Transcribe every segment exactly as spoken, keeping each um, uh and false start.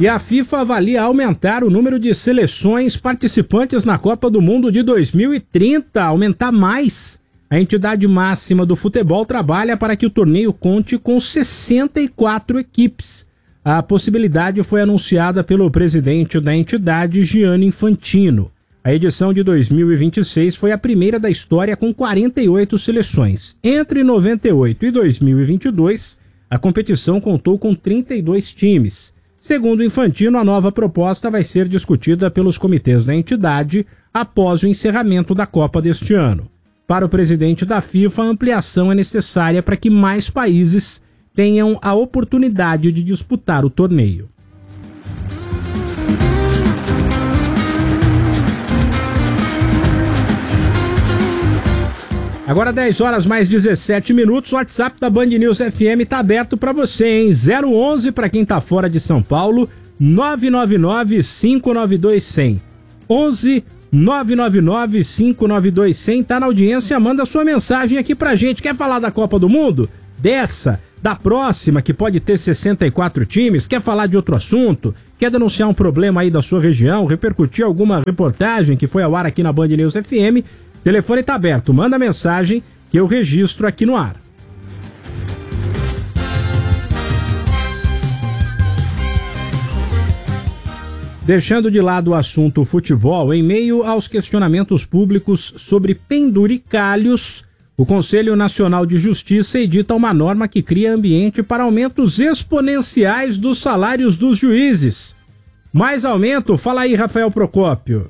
E a FIFA avalia aumentar o número de seleções participantes na Copa do Mundo de dois mil e trinta, aumentar mais. A entidade máxima do futebol trabalha para que o torneio conte com sessenta e quatro equipes. A possibilidade foi anunciada pelo presidente da entidade, Gianni Infantino. A edição de dois mil e vinte e seis foi a primeira da história com quarenta e oito seleções. Entre noventa e oito e dois mil e vinte e dois, a competição contou com trinta e dois times. Segundo Infantino, a nova proposta vai ser discutida pelos comitês da entidade após o encerramento da Copa deste ano. Para o presidente da FIFA, a ampliação é necessária para que mais países tenham a oportunidade de disputar o torneio. Agora dez horas mais dezessete minutos, o WhatsApp da Band News F M está aberto para você, hein? zero onze para quem está fora de São Paulo, nove nove nove, cinco nove dois, zero zero. onze nove nove nove, cinco nove dois, zero zero. Tá na audiência, manda sua mensagem aqui pra gente. Quer falar da Copa do Mundo? Dessa? Da próxima, que pode ter sessenta e quatro times? Quer falar de outro assunto? Quer denunciar um problema aí da sua região? Repercutir alguma reportagem que foi ao ar aqui na Band News F M? Telefone está aberto, manda mensagem que eu registro aqui no ar. Deixando de lado o assunto futebol, em meio aos questionamentos públicos sobre penduricalhos, o Conselho Nacional de Justiça edita uma norma que cria ambiente para aumentos exponenciais dos salários dos juízes. Mais aumento? Fala aí, Rafael Procópio.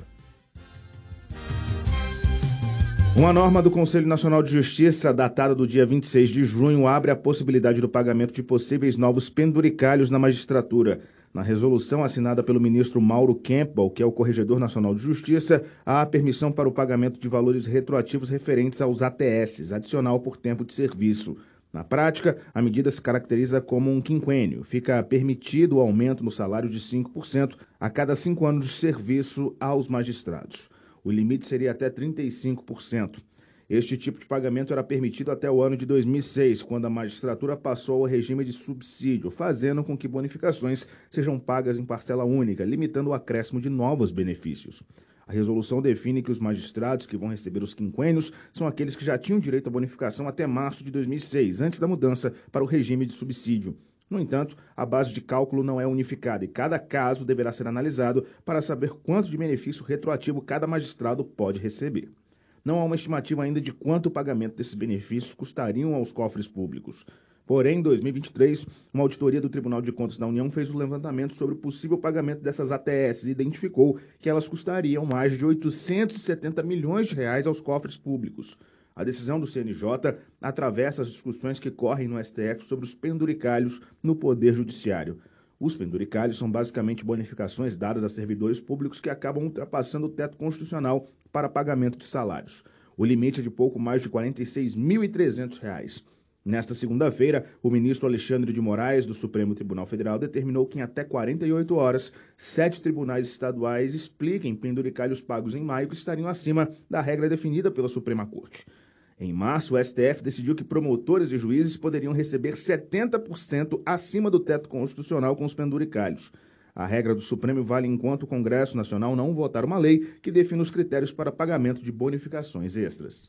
Uma norma do Conselho Nacional de Justiça, datada do dia vinte e seis de junho, abre a possibilidade do pagamento de possíveis novos penduricalhos na magistratura. Na resolução assinada pelo ministro Mauro Campbell, que é o Corregedor Nacional de Justiça, há permissão para o pagamento de valores retroativos referentes aos A T S, adicional por tempo de serviço. Na prática, a medida se caracteriza como um quinquênio. Fica permitido o aumento no salário de cinco por cento a cada cinco anos de serviço aos magistrados. O limite seria até trinta e cinco por cento. Este tipo de pagamento era permitido até o ano de dois mil e seis, quando a magistratura passou ao regime de subsídio, fazendo com que bonificações sejam pagas em parcela única, limitando o acréscimo de novos benefícios. A resolução define que os magistrados que vão receber os quinquênios são aqueles que já tinham direito à bonificação até março de dois mil e seis, antes da mudança para o regime de subsídio. No entanto, a base de cálculo não é unificada e cada caso deverá ser analisado para saber quanto de benefício retroativo cada magistrado pode receber. Não há uma estimativa ainda de quanto o pagamento desses benefícios custariam aos cofres públicos. Porém, em dois mil e vinte e três, uma auditoria do Tribunal de Contas da União fez um levantamento sobre o possível pagamento dessas A T S e identificou que elas custariam mais de oitocentos e setenta milhões de reais aos cofres públicos. A decisão do C N J atravessa as discussões que correm no S T F sobre os penduricalhos no Poder Judiciário. Os penduricalhos são basicamente bonificações dadas a servidores públicos que acabam ultrapassando o teto constitucional para pagamento de salários. O limite é de pouco mais de quarenta e seis mil e trezentos reais. Nesta segunda-feira, o ministro Alexandre de Moraes, do Supremo Tribunal Federal, determinou que em até quarenta e oito horas, sete tribunais estaduais expliquem penduricalhos pagos em maio que estariam acima da regra definida pela Suprema Corte. Em março, o S T F decidiu que promotores e juízes poderiam receber setenta por cento acima do teto constitucional com os penduricalhos. A regra do Supremo vale enquanto o Congresso Nacional não votar uma lei que define os critérios para pagamento de bonificações extras.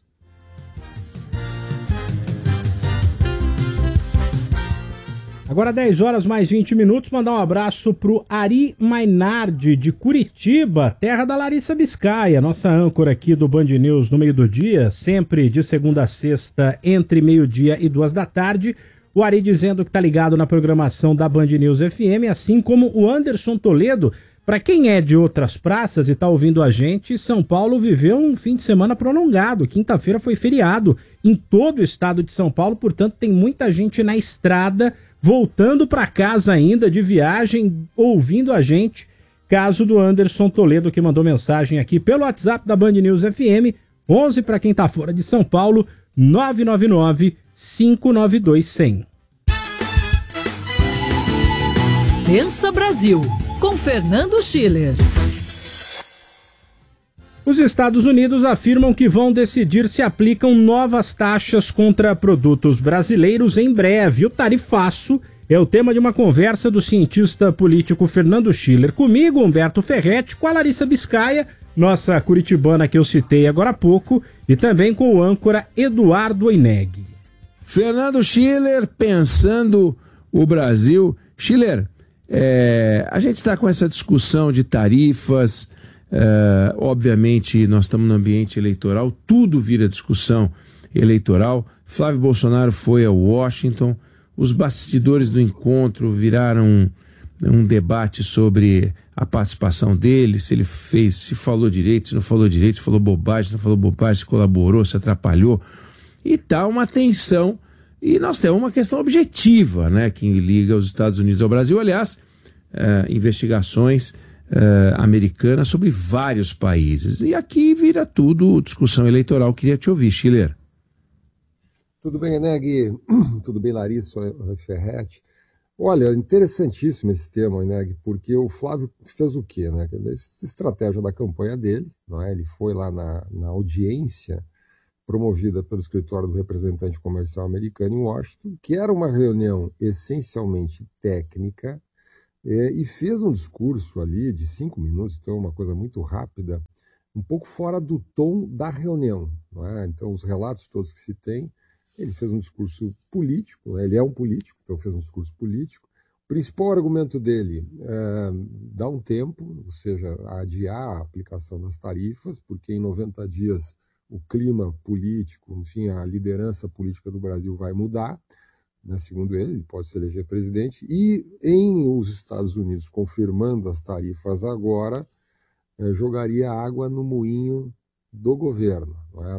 Agora dez horas mais vinte minutos, mandar um abraço pro Ari Mainardi, de Curitiba, terra da Larissa Biscaia, nossa âncora aqui do Band News no meio do dia, sempre de segunda a sexta, entre meio-dia e duas da tarde. O Ari dizendo que tá ligado na programação da Band News F M, assim como o Anderson Toledo. Para quem é de outras praças e tá ouvindo a gente, São Paulo viveu um fim de semana prolongado. Quinta-feira foi feriado em todo o estado de São Paulo, portanto tem muita gente na estrada, voltando para casa ainda de viagem, ouvindo a gente. Caso do Anderson Toledo, que mandou mensagem aqui pelo WhatsApp da Band News F M, onze para quem tá fora de São Paulo, nove nove nove, cinco nove dois, zero zero. Pensa Brasil, com Fernando Schiller. Os Estados Unidos afirmam que vão decidir se aplicam novas taxas contra produtos brasileiros em breve. O tarifaço é o tema de uma conversa do cientista político Fernando Schiller. Comigo, Humberto Ferretti, com a Larissa Biscaia, nossa curitibana que eu citei agora há pouco, e também com o âncora Eduardo Oineg. Fernando Schiller, pensando o Brasil. Schiller, é, a gente está com essa discussão de tarifas, é, obviamente nós estamos no ambiente eleitoral, tudo vira discussão eleitoral. Flávio Bolsonaro foi a Washington, os bastidores do encontro viraram um, um debate sobre a participação dele, se ele fez, se falou direito, se não falou direito, se falou bobagem, se não falou bobagem, se colaborou, se atrapalhou. E tá uma tensão, e nós temos uma questão objetiva, né, que liga os Estados Unidos ao Brasil. Aliás, uh, investigações uh, americanas sobre vários países. E aqui vira tudo discussão eleitoral. Queria te ouvir, Schiller. Tudo bem, Eneg? Tudo bem, Larissa Ferretti? Olha, interessantíssimo esse tema, Eneg, porque o Flávio fez o quê, né? Essa estratégia da campanha dele, não é? Ele foi lá na, na audiência promovida pelo escritório do representante comercial americano em Washington, que era uma reunião essencialmente técnica, é, e fez um discurso ali de cinco minutos, então uma coisa muito rápida, um pouco fora do tom da reunião, não é? Então os relatos todos que se tem, ele fez um discurso político, né? Ele é um político, então fez um discurso político. O principal argumento dele é dar um tempo, ou seja, adiar a aplicação das tarifas, porque em noventa dias o clima político, enfim, a liderança política do Brasil vai mudar, né? Segundo ele, ele pode se eleger presidente, e em os Estados Unidos confirmando as tarifas agora, é, jogaria água no moinho do governo, não é?